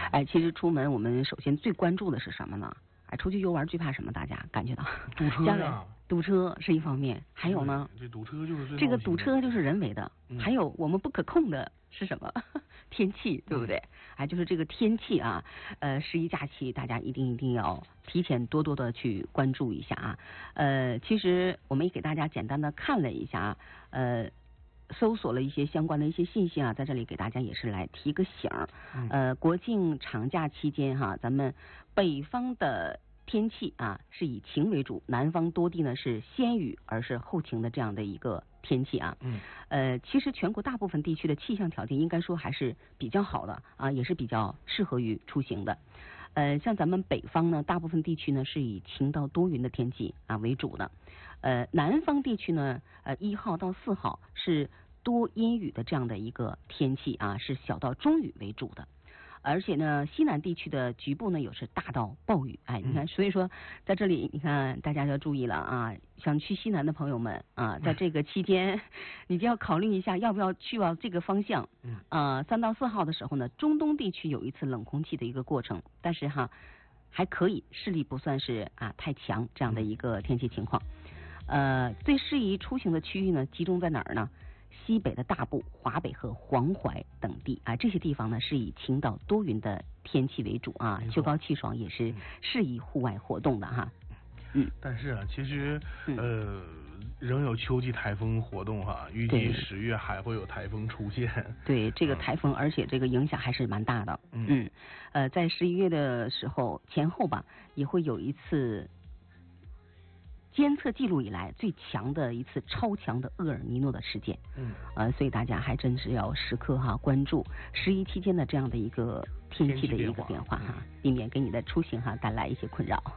哎，其实出门我们首先最关注的是什么呢？哎，出去游玩最怕什么？大家感觉到堵车呀， 堵车是一方面，还有呢， 这堵车就是这个堵车就是人为的，还有我们不可控的是什么？天气，对不对？哎，就是这个天气啊，十一假期大家一定要提前多的去关注一下啊。其实我们也给大家简单的看了一下，搜索了一些相关的一些信息啊，在这里给大家也是来提个醒儿。国庆长假期间哈，咱们北方的天气啊是以晴为主，南方多地呢是先雨而是后晴的这样的一个天气啊。其实全国大部分地区的气象条件应该说还是比较好的啊，也是比较适合于出行的。像咱们北方呢，大部分地区呢是以晴到多云的天气啊为主的。南方地区呢，1号到4号是多阴雨的这样的一个天气啊，是小到中雨为主的。而且呢，西南地区的局部呢有是大到暴雨，哎，你看，所以说在这里，你看大家要注意了啊，想去西南的朋友们啊，在这个期间，你就要考虑一下要不要去往这个方向。3到4号的时候呢，中东地区有一次冷空气的一个过程，但是哈还可以，势力不算是太强这样的一个天气情况。最适宜出行的区域呢，集中在哪儿呢？西北的大部、华北和黄淮等地啊，这些地方呢是以晴到多云的天气为主啊，秋高气爽，也是适宜户外活动的哈。 但是啊，其实仍有秋季台风活动哈，预计10月还会有台风出现。 对，这个台风，而且这个影响还是蛮大的。在11月的时候前后吧，也会有一次监测记录以来最强的一次超强的厄尔尼诺的事件。所以大家还真是要时刻关注11期间的这样的一个天气的一个变化哈，避免给你的出行带来一些困扰。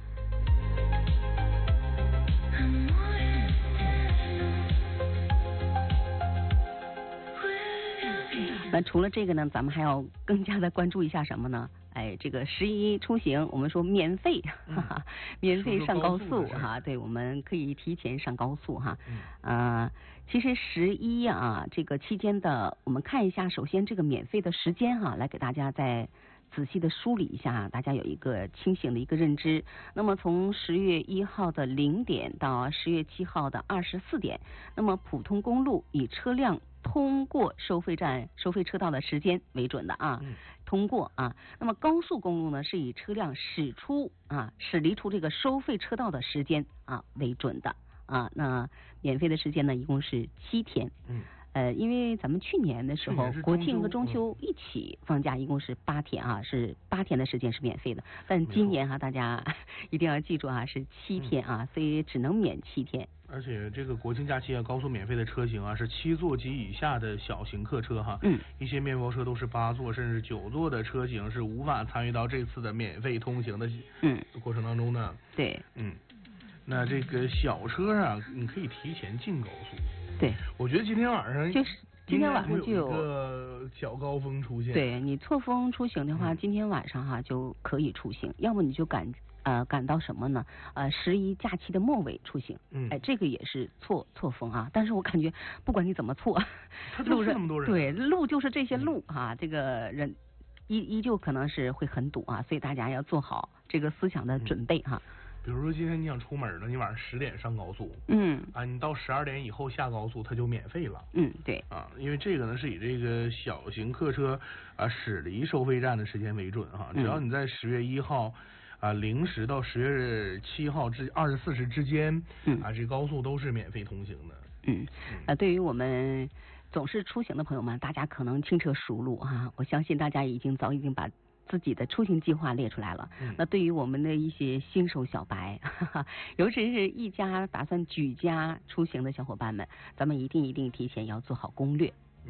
那除了这个呢，咱们还要更加的关注一下什么呢？哎，这个11出行，我们说免费，免费上高速哈，对，我们可以提前上高速哈。其实11啊这个期间的，我们看一下，首先这个免费的时间哈，来给大家再仔细的梳理一下，大家有一个清醒的一个认知。那么从10月1号的0点到10月7号的24点，那么普通公路以车辆通过收费站收费车道的时间为准的啊，通过啊。那么高速公路呢是以车辆驶离出这个收费车道的时间为准的啊。那免费的时间呢一共是7天。因为咱们去年的时候国庆和中秋一起放假，一共是8天啊，是8天的时间是免费的。但今年大家一定要记住是7天啊，所以只能免7天。 而且这个国庆假期高速免费的车型是7座及以下的小型客车哈，一些面包车都是8座甚至9座的车型是无法参与到这次的免费通行的过程当中的。 对， 那这个小车你可以提前进高速。 对， 我觉得今天晚上就有一个小高峰出现。 对，你错峰出行的话，今天晚上就可以出行，要么你就赶到什么呢？11假期的末尾出行。这个也是错峰啊。但是我感觉不管你怎么错， 路上那么多人， 对，路就是这些路这个人依旧可能是会很堵所以大家要做好这个思想的准备哈。 比如说今天你想出门了，你晚上10点上高速，你到12点以后下高速，它就免费了。 对因为这个呢是以这个小型客车驶离收费站的时间为准哈。只要你在10月1号0时到10月7号24时之间这高速都是免费通行的。 对于我们总是出行的朋友们，大家可能轻车熟路我相信大家早已经把自己的出行计划列出来了。那对于我们的一些新手小白，尤其是一家打算举家出行的小伙伴们，咱们一定提前要做好攻略